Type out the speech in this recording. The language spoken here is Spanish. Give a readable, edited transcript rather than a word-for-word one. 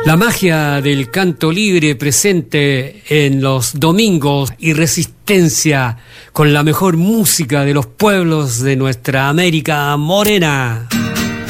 La magia del canto libre presente en los domingos y resistencia con la mejor música de los pueblos de nuestra América morena.